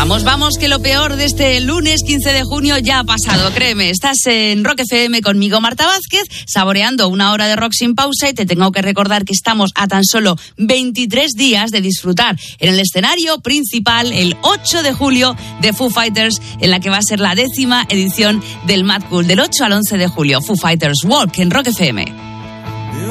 Vamos, que lo peor de este lunes 15 de junio ya ha pasado, créeme. Estás en Rock FM conmigo, Marta Vázquez, saboreando una hora de rock sin pausa, y te tengo que recordar que estamos a tan solo 23 días de disfrutar en el escenario principal el 8 de julio de Foo Fighters, en la que va a ser la 10ª edición del Mad Cool, del 8 al 11 de julio. Foo Fighters Walk en Rock FM.